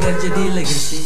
biar jadi legacy.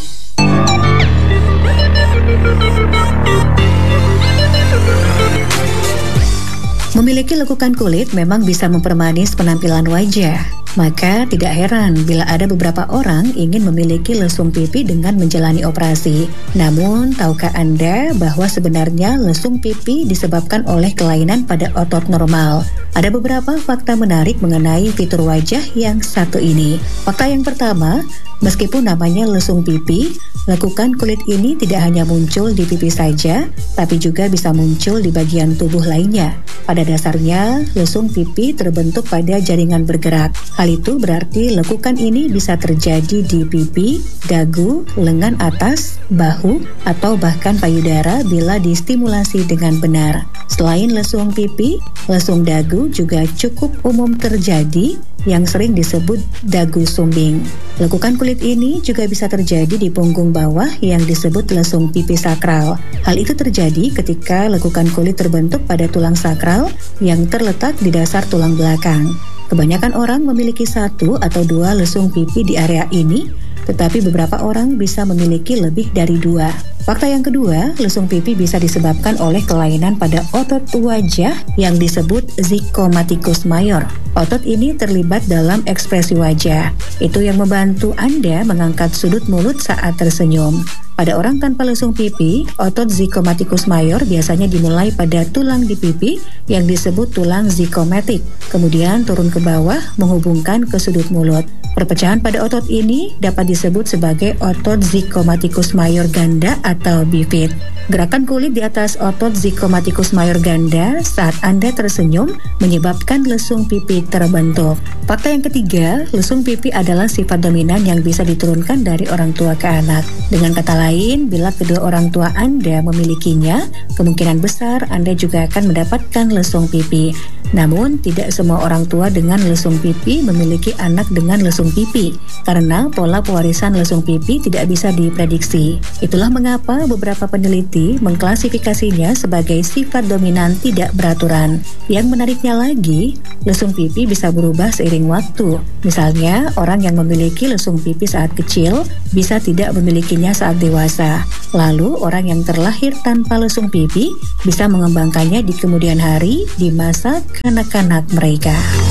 Memiliki lekukan kulit memang bisa mempermanis penampilan wajah. Maka tidak heran bila ada beberapa orang ingin memiliki lesung pipi dengan menjalani operasi. Namun, tahukah Anda bahwa sebenarnya lesung pipi disebabkan oleh kelainan pada otot normal? Ada beberapa fakta menarik mengenai fitur wajah yang satu ini. Fakta yang pertama, meskipun namanya lesung pipi, lekukan kulit ini tidak hanya muncul di pipi saja, tapi juga bisa muncul di bagian tubuh lainnya. Pada dasarnya, lesung pipi terbentuk pada jaringan bergerak. Hal itu berarti lekukan ini bisa terjadi di pipi, dagu, lengan atas, bahu, atau bahkan payudara bila distimulasi dengan benar. Selain lesung pipi, lesung dagu juga cukup umum terjadi yang sering disebut dagu sumbing. Lekukan kulit ini juga bisa terjadi di punggung bawah yang disebut lesung pipi sakral. Hal itu terjadi ketika lekukan kulit terbentuk pada tulang sakral yang terletak di dasar tulang belakang. Kebanyakan orang memiliki satu atau dua lesung pipi di area ini, tetapi beberapa orang bisa memiliki lebih dari dua. Fakta yang kedua, lesung pipi bisa disebabkan oleh kelainan pada otot wajah yang disebut zygomaticus major. Otot ini terlibat dalam ekspresi wajah. Itu yang membantu Anda mengangkat sudut mulut saat tersenyum. Pada orang tanpa lesung pipi, otot zygomaticus major biasanya dimulai pada tulang di pipi yang disebut tulang zygomatic, kemudian turun ke bawah menghubungkan ke sudut mulut. Perpecahan pada otot ini dapat disebut sebagai otot zygomaticus major ganda atau bifid. Gerakan kulit di atas otot zygomaticus major ganda saat Anda tersenyum menyebabkan lesung pipi terbentuk. Fakta yang ketiga, lesung pipi adalah sifat dominan yang bisa diturunkan dari orang tua ke anak. Dengan kata lain, bila kedua orang tua Anda memilikinya, kemungkinan besar Anda juga akan mendapatkan lesung pipi. Namun, tidak semua orang tua dengan lesung pipi memiliki anak dengan lesung pipi, karena pola pewarisan lesung pipi tidak bisa diprediksi. Itulah mengapa beberapa peneliti mengklasifikasinya sebagai sifat dominan tidak beraturan. Yang menariknya lagi, lesung pipi bisa berubah seiring waktu. Misalnya, orang yang memiliki lesung pipi saat kecil bisa tidak memilikinya saat dewasa. Lalu, orang yang terlahir tanpa lesung pipi bisa mengembangkannya di kemudian hari di masa kanak-kanak mereka.